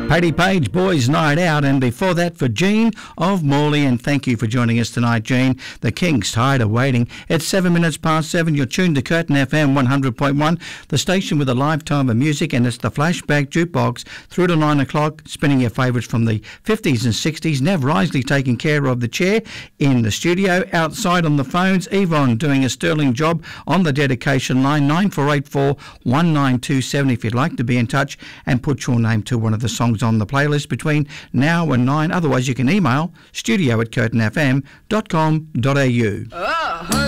Paddy Page, Boys Night Out, and before that for Jean of Morley. And thank you for joining us tonight, Jean. The King's tired of waiting. It's 7 minutes past 7. You're tuned to Curtin FM 100.1, the station with a lifetime of music, and it's the Flashback Jukebox through to 9 o'clock, spinning your favourites from the 50s and 60s. Nev Risley taking care of the chair in the studio. Outside on the phones, Yvonne doing a sterling job on the dedication line, 9484 19270 if you'd like to be in touch and put your name to one of the songs on the playlist between now and 9. Otherwise, you can email studio@curtinfm.com.au.